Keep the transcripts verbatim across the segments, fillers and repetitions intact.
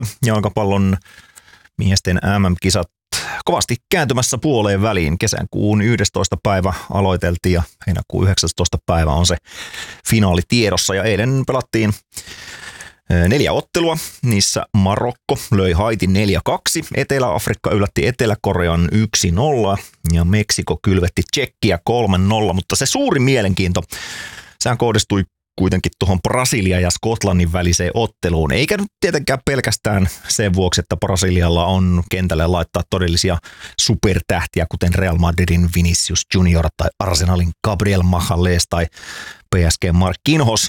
jalkapallon miesten M M-kisat kovasti kääntymässä puoleen väliin. Kesäkuun yhdestoista päivä aloiteltiin ja heinäkuun yhdeksästoista päivä on se finaali tiedossa. Ja eilen pelattiin neljä ottelua. Niissä Marokko löi Haitin neljä kaksi. Etelä-Afrikka yllätti Etelä-Korean yksi nolla ja Meksiko kylvetti Tšekkiä kolme nolla. Mutta se suuri mielenkiinto, sehän kohdistui kuitenkin tuohon Brasilia ja Skotlannin väliseen otteluun. Eikä nyt tietenkään pelkästään sen vuoksi, että Brasilialla on kentälle laittaa todellisia supertähtiä, kuten Real Madridin Vinicius Junior tai Arsenalin Gabriel Magalhaes tai P S G Marquinhos.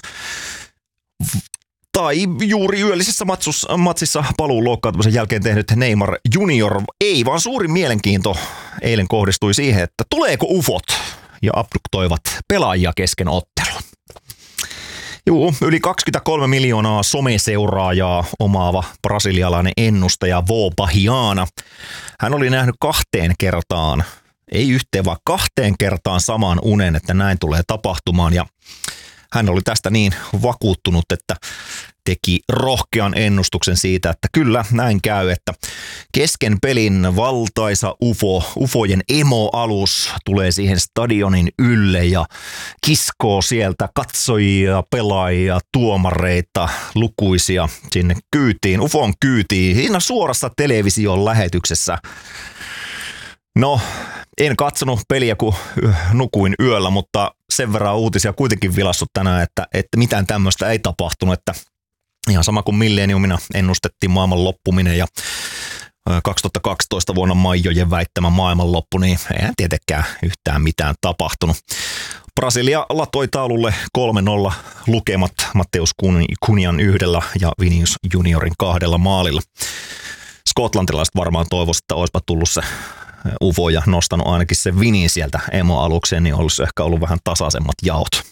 Tai juuri yöllisessä matsussa, matsissa paluun loukkaantumisen jälkeen tehnyt Neymar Junior. Ei, vaan suuri mielenkiinto eilen kohdistui siihen, että tuleeko ufot ja abduktoivat pelaajia kesken ottelun. Juu, yli kaksikymmentäkolme miljoonaa someseuraajaa omaava brasilialainen ennustaja Vô Bahiana. Hän oli nähnyt kahteen kertaan, ei yhteen vaan kahteen kertaan saman unen, että näin tulee tapahtumaan. Ja hän oli tästä niin vakuuttunut, että teki rohkean ennustuksen siitä, että kyllä näin käy, että kesken pelin valtaisa ufo, ufojen emo-alus tulee siihen stadionin ylle ja kiskoo sieltä katsojia, pelaajia, tuomareita, lukuisia sinne kyytiin, ufon kyytiin, siinä suorassa television lähetyksessä. No, en katsonut peliä, kun nukuin yöllä, mutta sen verran uutisia kuitenkin vilassut tänään, että, että mitään tämmöistä ei tapahtunut, että ihan sama kuin Millenniumina ennustettiin maailman loppuminen ja kaksituhattakaksitoista vuonna Maijojen väittämä maailmanloppu, niin eihän tietenkään yhtään mitään tapahtunut. Brasilia latoi taululle kolme nolla lukemat Matteus Cunhan yhdellä ja Vinicius Juniorin kahdella maalilla. Skotlantilaiset varmaan toivoisivat, että olisipa tullut se ufo ja nostanut ainakin se Vinin sieltä emo-alukseen, niin olisi ehkä ollut vähän tasaisemmat jaot.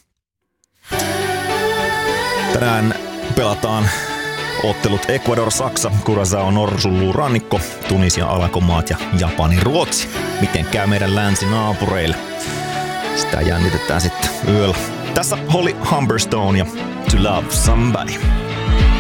Tänään pelataan ottelut Ecuador, Saksa, Curaçao, Norsulu, Rannikko, Tunisia, Alankomaat ja Japani, Ruotsi. Miten käy meidän länsinaapureille? Sitä jännitetään sitten yöllä. Tässä Holly Humberstone ja To Love Somebody.